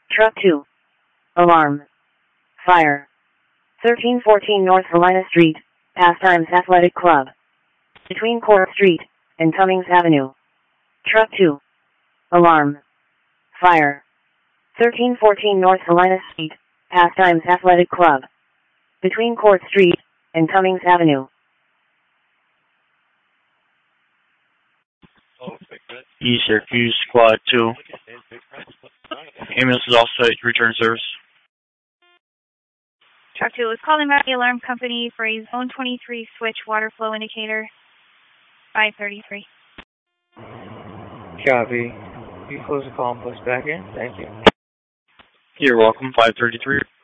Truck 2. Alarm. Fire. 1314 North Helena Street, Pastimes Athletic Club. Between Court Street and Cummings Avenue. Truck 2. Alarm. Fire. 1314 North Helena Street, Pastimes Athletic Club. Between Court Street and Cummings Avenue. East Syracuse Squad 2. Ambulance is off site. Return service. Truck 2 was calling by the alarm company for a Zone 23 switch water flow indicator. 533. Copy. You close the call and push back in. Thank you. You're welcome. 533.